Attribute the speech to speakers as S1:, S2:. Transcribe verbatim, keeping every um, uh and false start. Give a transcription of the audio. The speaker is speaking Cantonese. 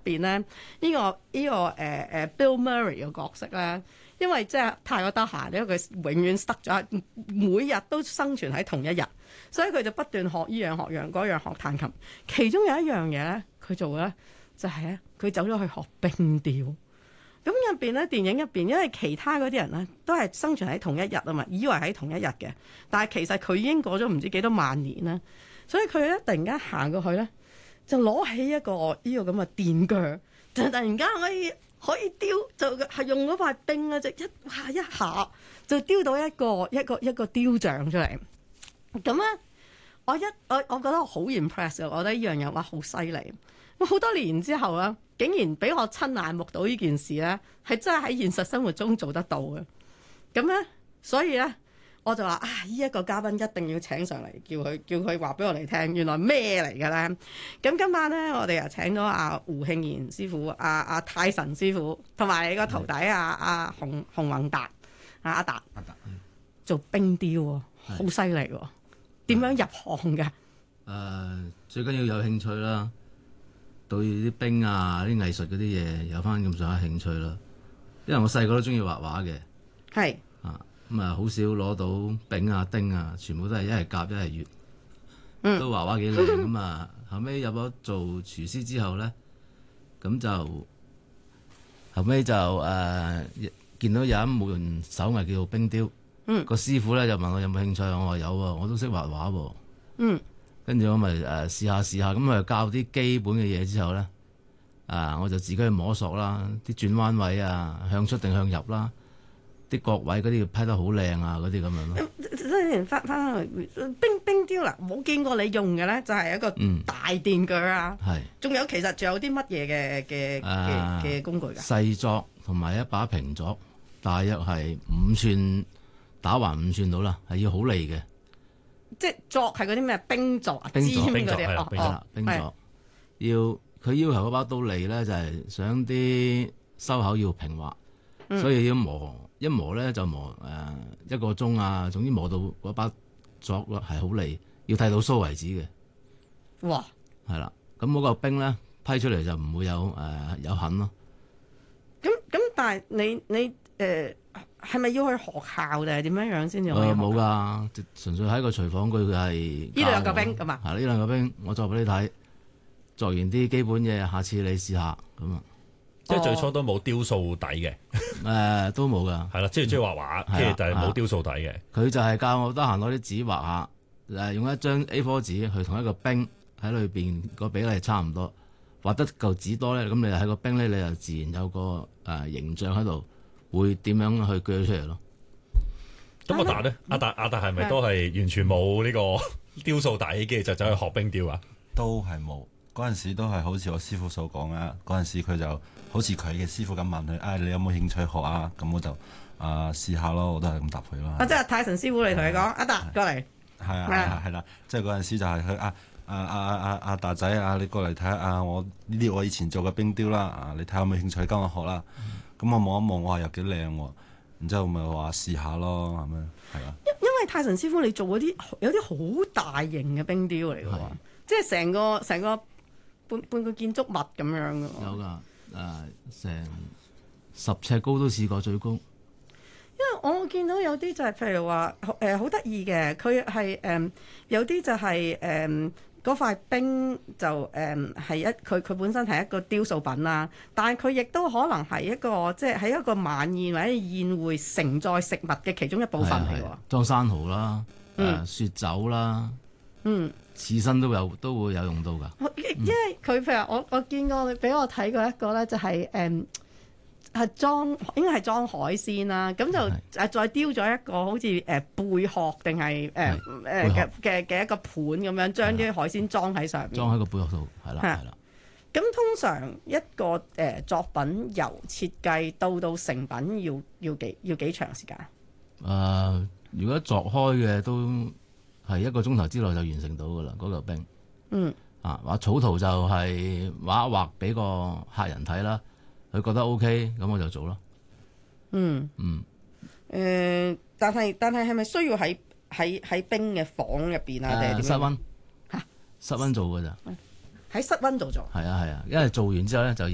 S1: 邊咧，呢、這個呢、這個誒誒、呃、Bill Murray 嘅角色咧，因為即係太過得閒，因為佢永遠塞咗，每日都生存喺同一日，所以佢就不斷學依樣學樣嗰樣學彈琴。其中有一樣嘢咧，佢做咧就係咧，佢走咗去學冰雕。咁入邊咧，電影入邊，因為其他嗰啲人咧都係生存喺同一日啊嘛，以為喺同一日嘅，但係其實佢已經過咗唔知幾多萬年啦，所以佢咧突然間行過去咧，就攞起一個呢個咁嘅電鋸，就突然間可以可以雕，就係用嗰塊冰咧，就一哇一下就雕到一個一個一個雕像出嚟。咁咧，我一我我覺得好 impress 啊！我覺得呢樣嘢哇好犀利。咁好多年之後咧，竟然俾我親眼目睹呢件事咧，係真係喺現實生活中做得到嘅。咁咧，所以咧，我就話啊，呢、這、一個嘉賓一定要請上嚟，叫佢叫佢話俾我哋聽，原來咩嚟嘅咧？咁今晚咧，我哋又請咗阿胡慶賢師傅、阿、啊、阿、啊、泰臣師傅，同埋你個徒弟阿阿洪洪宏達、阿阿達，阿達做冰雕喎，好犀利喎！點樣入行㗎？誒、
S2: 呃，最緊要有興趣啦。對啲冰啊、啲藝術嗰啲嘢有翻咁上下興趣啦，因為我細個都中意畫畫嘅，
S1: 係
S2: 啊咁啊好少攞到丙啊、丁啊，全部都係一係甲一係乙，
S1: 嗯、
S2: 都畫畫幾靚咁啊。後尾入咗做廚師之後咧，咁就後尾就誒、呃、見到有一門手藝叫做冰雕，
S1: 嗯、
S2: 個師傅咧就問我有冇興趣，我話有喎，我都識畫畫喎。
S1: 嗯。
S2: 跟住我咪誒試下試下，咁佢教啲基本嘅嘢之後咧，啊我就自己去摸索啦，啲轉彎位啊，向出定向入啦，啲角位嗰啲要批得好靚啊，嗰啲咁樣咯。
S1: 即翻翻去冰冰雕啦，冇見過你用嘅咧，就係一個大電鋸啊。係、嗯。仲有其實仲有啲乜嘢嘅嘅嘅嘅工具㗎？細
S2: 作同埋一把平作，大約係五寸打橫五寸到啦，係要好利嘅。
S1: 即係作係嗰啲咩冰作啊？
S2: 冰作
S1: 嗰啲
S2: 哦哦，冰作要佢要求嗰把刀利咧，就係、是、想啲收口要平滑，嗯、所以要磨一磨咧就磨誒、呃、一個鐘啊，總之磨到嗰把作係好利，要剃到鬚為止嘅。哇！係啦，咁嗰個冰咧批出嚟就唔會有誒、呃、有痕咯。
S1: 咁咁，但係你你誒。呃係咪要去學校定係點樣樣先至可以學？
S2: 冇㗎，純粹喺個廚房佢係。呢
S1: 度有個冰咁啊！
S2: 係呢兩個冰，我作俾你睇，作完啲基本嘢，下次你試下咁啊。
S3: 即係最初都冇雕塑底嘅。誒、
S2: 呃，都冇㗎。
S3: 係啦，即係中意畫畫，跟住就係冇雕塑底嘅。
S2: 佢就係教我得閒攞啲紙畫下，誒用一張 A 四 紙去同一個冰喺裏邊個比例差唔多，畫得嚿紙多咧，咁你喺個冰咧，你就自然有個誒、呃、形象喺度。會點樣去鋸出嚟咯？
S3: 咁阿達咧，阿達阿達係咪都係完全冇呢個雕塑底，跟住就走去學冰雕啊？
S4: 都係冇，嗰陣時都係好似我師傅所講啊。嗰陣時佢就好似佢嘅師傅咁問佢，唉、哎，你有冇興趣學啊？咁我就啊試下咯，我都係咁答佢咯。
S1: 啊，即係泰臣師傅嚟同你講，阿達過嚟。
S4: 係啊係啊係啦，即係嗰陣時就係佢啊啊啊啊阿達仔啊，你過嚟睇下啊，我呢啲我以前做嘅冰雕啦，啊你睇下有冇興趣跟我學啦。嗯咁我望一望，我話又幾靚喎，然之後咪話試下咯，係咪？係啊。因
S1: 因為泰臣師傅你做嗰啲有啲好大型嘅冰雕嚟嘅喎，即係成個成個半半個建築物咁樣嘅。
S2: 有㗎，誒成十尺高都試過最高。
S1: 因為我見到有啲就係、是、譬如話誒好得意嘅，佢係誒有啲就係、是、誒。呃嗰塊冰就誒係、嗯、一佢佢本身係一個雕塑品啦，但係佢亦都可能係一個即係喺一個晚宴或者宴會承載食物嘅其中一部分嚟喎。
S2: 裝生蠔啦，誒、嗯呃、雪酒啦，嗯，刺身都有都會有用到㗎。
S1: 因為佢譬如我我見過你俾我睇過一個咧、就是，就係誒。係裝應該係裝海鮮啦，咁就誒再雕咗一個好似誒貝殼定係誒誒嘅嘅嘅一個盤咁樣，將啲海鮮裝喺上面。
S2: 裝喺個貝殼度，係啦，係啦。
S1: 咁通常一個誒、呃、作品由設計到到成品要要幾要幾長時間？
S2: 誒、呃，如果鑿開嘅都係一個鐘頭之內就完成到㗎啦，嗰、那、嚿、個、冰。嗯。啊，畫草圖就係畫一畫俾個客人睇啦。佢覺得 OK，咁我就做咯。嗯嗯。
S1: 誒、呃，但係但係係咪需要喺喺喺冰嘅房入邊啊？定係點樣？
S2: 室溫嚇，室溫做㗎咋？
S1: 喺室溫度做。
S2: 係啊係啊，因為做完之後咧就。